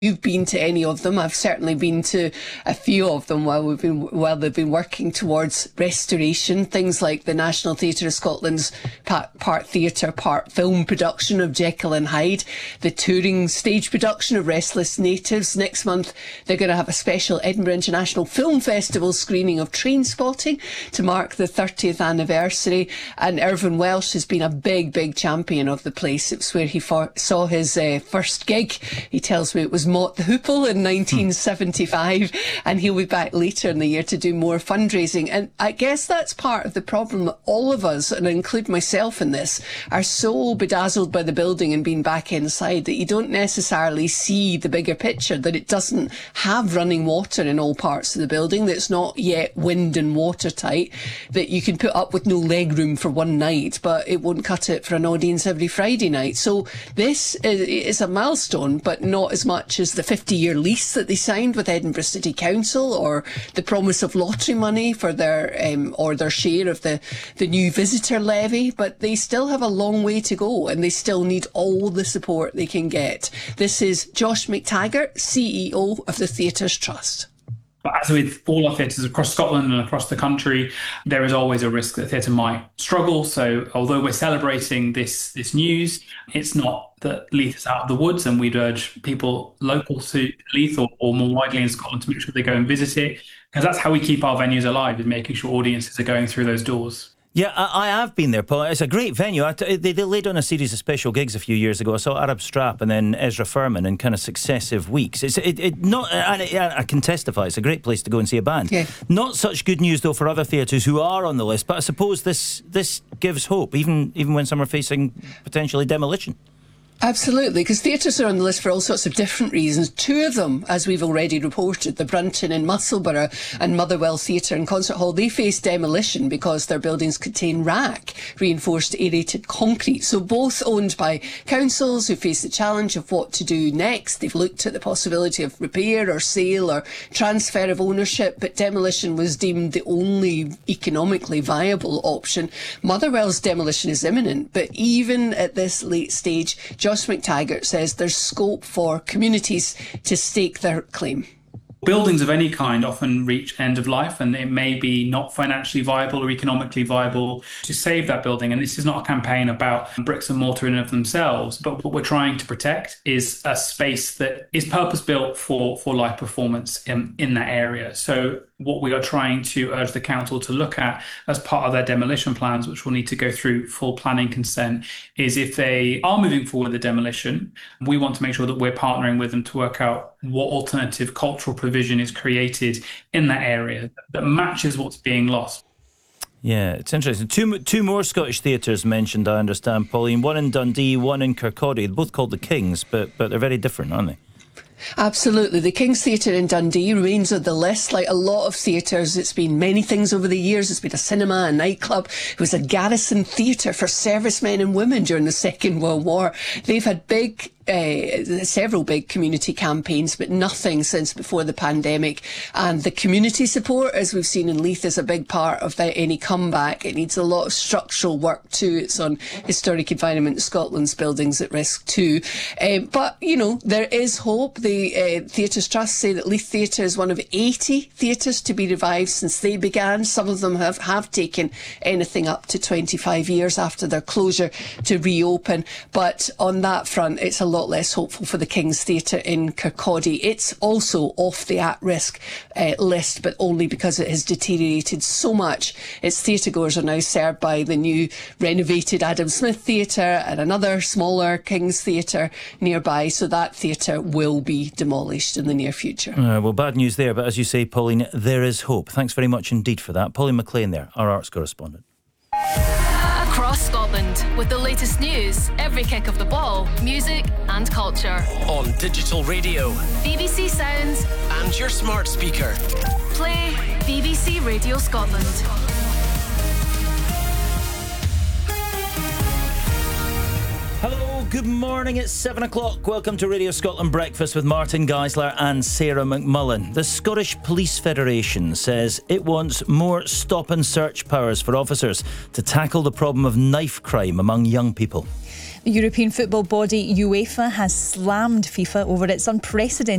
you've been to any of them. I've certainly been to a few of them while they've been working towards restoration. Things like the National Theatre of Scotland's part theatre, part film production of Jekyll and Hyde, the touring stage production of Restless Natives. Next month, they're going to have a special Edinburgh International Film Festival screening of Trainspotting to mark the 30th anniversary. And Irvine Welsh has been a big champion of the place. It's where he saw his first gig. He tells me it was Mott the Hoople in 1975, and he'll be back later in the year to do more fundraising. And I guess that's part of the problem that all of us, and I include myself in this, are so bedazzled by the building and being back inside that you don't necessarily see the bigger picture, that it doesn't have running water in all parts of the building, that it's not yet wind and watertight, that you can put up with no leg room for one night, but it won't cut it for an audience every Friday night. So this is a milestone, but not as much as the 50-year lease that they signed with Edinburgh City Council, or the promise of lottery money for their share of the new visitor levy. But they still have a long way to go, and they still need all the support they can get. This is Josh McTaggart, CEO of the Theatres Trust. But as with all our theatres across Scotland and across the country, there is always a risk that theatre might struggle. So although we're celebrating this news, it's not that Leith is out of the woods, and we'd urge people local to Leith or more widely in Scotland to make sure they go and visit it, because that's how we keep our venues alive, is making sure audiences are going through those doors. Yeah, I have been there, Paul. It's a great venue. They laid on a series of special gigs a few years ago. I saw Arab Strap and then Ezra Furman in kind of successive weeks. I can testify, it's a great place to go and see a band. Yeah. Not such good news, though, for other theatres who are on the list, but I suppose this gives hope, even when some are facing potentially demolition. Absolutely, because theatres are on the list for all sorts of different reasons. Two of them, as we've already reported, the Brunton in Musselburgh and Motherwell Theatre and Concert Hall, they face demolition because their buildings contain RAC, reinforced aerated concrete. So both owned by councils who face the challenge of what to do next. They've looked at the possibility of repair or sale or transfer of ownership, but demolition was deemed the only economically viable option. Motherwell's demolition is imminent, but even at this late stage, Josh McTaggart says there's scope for communities to stake their claim. Buildings of any kind often reach end of life, and it may be not financially viable or economically viable to save that building. And this is not a campaign about bricks and mortar in and of themselves, but what we're trying to protect is a space that is purpose-built for live performance in that area. So what we are trying to urge the council to look at as part of their demolition plans, which will need to go through full planning consent, is if they are moving forward with the demolition, we want to make sure that we're partnering with them to work out what alternative cultural provision is created in that area that matches what's being lost. Yeah, it's interesting. Two more Scottish theatres mentioned, I understand, Pauline. One in Dundee, one in Kirkcaldy. They're both called the Kings, but they're very different, aren't they? Absolutely. The King's Theatre in Dundee remains on the list. Like a lot of theatres, it's been many things over the years. It's been a cinema, a nightclub. It was a garrison theatre for servicemen and women during the Second World War. They've had several big community campaigns, but nothing since before the pandemic. And the community support, as we've seen in Leith, is a big part of any comeback. It needs a lot of structural work too. It's on Historic Environment Scotland's buildings at risk too. But, you know, there is hope. The Theatres Trust say that Leith Theatre is one of 80 theatres to be revived since they began. Some of them have taken anything up to 25 years after their closure to reopen. But on that front, it's a lot less hopeful for the King's Theatre in Kirkcaldy. It's also off the at-risk list, but only because it has deteriorated so much. Its theatregoers are now served by the new renovated Adam Smith Theatre and another smaller King's Theatre nearby, so that theatre will be demolished in the near future. Well, bad news there, but as you say, Pauline, there is hope. Thanks very much indeed for that. Pauline McLean there, our arts correspondent. Across Scotland, with the latest news, every kick of the ball, music and culture. On digital radio, BBC Sounds and your smart speaker. Play BBC Radio Scotland. Hello, good morning. It's 7 o'clock. Welcome to Radio Scotland Breakfast with Martin Geisler and Sarah McMullen. The Scottish Police Federation says it wants more stop and search powers for officers to tackle the problem of knife crime among young people. The European football body UEFA has slammed FIFA over its unprecedented